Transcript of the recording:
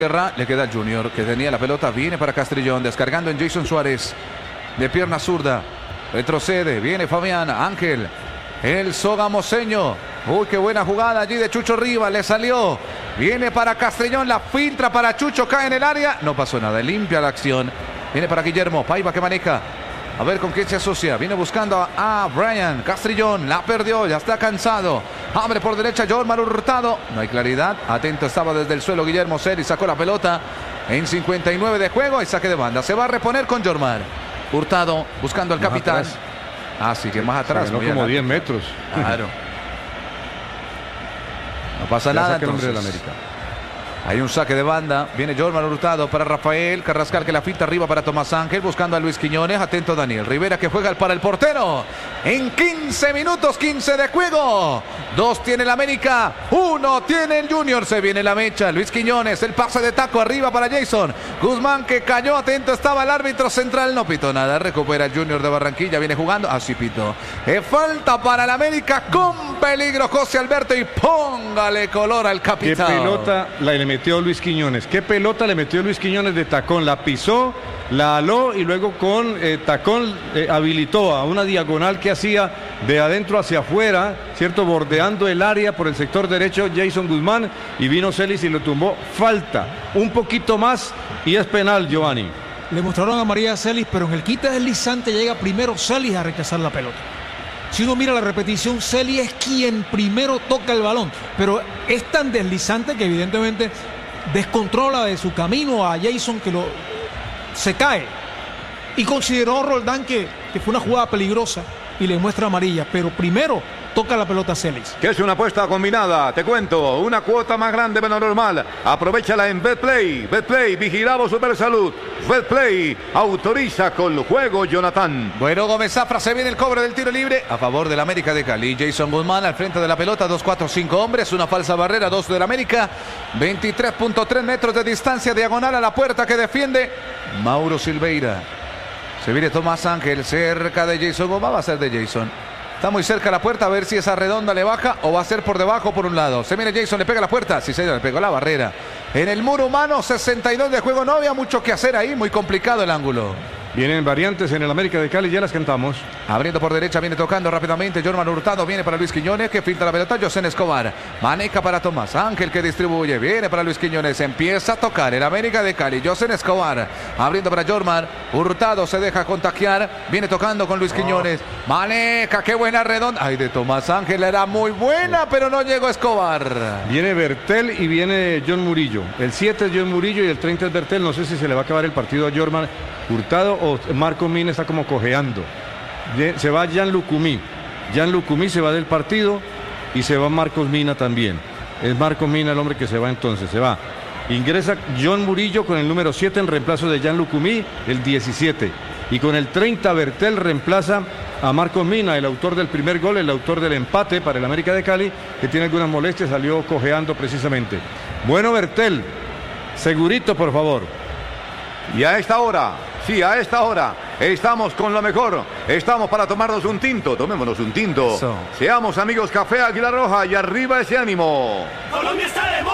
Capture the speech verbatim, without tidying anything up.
Le queda el Junior, que tenía la pelota, viene para Castrillón, descargando en Jason Suárez, de pierna zurda, retrocede, viene Fabián, Ángel, el sogamoseño, uy, qué buena jugada allí de Chucho Rivas, le salió, viene para Castrillón, la filtra para Chucho, cae en el área, no pasó nada, limpia la acción, viene para Guillermo, Paiva que maneja, a ver con quién se asocia, viene buscando a, a Brian, Castrillón, la perdió, ya está cansado, abre por derecha Jormar Hurtado, no hay claridad, atento estaba desde el suelo Guillermo Celi, sacó la pelota en cincuenta y nueve de juego y saque de banda, se va a reponer con Jormar Hurtado, buscando al más capitán, atrás. así que más atrás, se ganó como diez metros, claro, no pasa nada entonces. Del América. Hay un saque de banda, viene Jormar Hurtado para Rafael Carrascal que la filtra arriba para Tomás Ángel, buscando a Luis Quiñones, atento Daniel Rivera que juega para el portero, en quince minutos, quince de juego, dos tiene el América, uno tiene el Junior, se viene la mecha, Luis Quiñones, el pase de taco arriba para Jason Guzmán que cayó, atento estaba el árbitro central, no pitó nada, recupera el Junior de Barranquilla, viene jugando, así pitó, eh, falta para el América, con peligro José Alberto y póngale color al capitán. Qué pelota la le metió Luis Quiñones, qué pelota le metió Luis Quiñones de tacón, la pisó, la aló y luego con eh, tacón eh, habilitó a una diagonal que hacía de adentro hacia afuera, ¿cierto? Bordeando el área por el sector derecho Jason Guzmán y vino Celis y lo tumbó. Falta un poquito más y es penal, Giovanni. Le mostraron a María Celis, pero en el quite deslizante llega primero Celis a rechazar la pelota. Si uno mira la repetición, Celis es quien primero toca el balón, pero es tan deslizante que evidentemente descontrola de su camino a Jason que lo se cae. Y consideró Roldán que, que fue una jugada peligrosa y le muestra amarilla, pero primero toca la pelota Celis. Que es una apuesta combinada, te cuento, una cuota más grande de lo normal. Aprovechala en Betplay. Betplay, vigilado Supersalud. Betplay, autoriza con el juego, Jonathan. Bueno, Gómez Zafra, se viene el cobro del tiro libre a favor del América de Cali. Jason Guzmán al frente de la pelota, dos, cuatro, cinco hombres, una falsa barrera, dos del América, veintitrés punto tres metros de distancia, diagonal a la puerta que defiende Mauro Silveira. Se viene Tomás Ángel cerca de Jason Guzmán, va a ser de Jason. Está muy cerca la puerta, a ver si esa redonda le baja o va a ser por debajo por un lado. Se viene Jason, le pega la puerta. Sí, señor, le pegó la barrera. En el muro humano, sesenta y dos de juego. No había mucho que hacer ahí, muy complicado el ángulo. Vienen variantes en el América de Cali, ya las cantamos. Abriendo por derecha, viene tocando rápidamente Jormar Hurtado, viene para Luis Quiñones, que filtra la pelota, José Escobar, maneja para Tomás Ángel, que distribuye, viene para Luis Quiñones, empieza a tocar el América de Cali, José Escobar, abriendo para Jormar Hurtado, se deja contagiar, viene tocando con Luis Quiñones, maneja, qué buena redonda, ay, de Tomás Ángel era muy buena, pero no llegó Escobar. Viene Bertel y viene John Murillo, el siete es John Murillo y el treinta es Bertel, no sé si se le va a acabar el partido a Jormar Hurtado o Marco Mina está como cojeando. Se va Jan Lucumí. Jan Lucumí se va del partido y se va Marcos Mina también. Es Marcos Mina el hombre que se va entonces. Se va. Ingresa John Murillo con el número siete en reemplazo de Jan Lucumí, el diecisiete. Y con el treinta Bertel reemplaza a Marcos Mina, el autor del primer gol, el autor del empate para el América de Cali, que tiene algunas molestias, salió cojeando precisamente. Bueno, Bertel, segurito por favor. Y a esta hora, sí, a esta hora, estamos con lo mejor. Estamos para tomarnos un tinto. Tomémonos un tinto. So. Seamos amigos Café Águila Roja y arriba ese ánimo. Colombia está de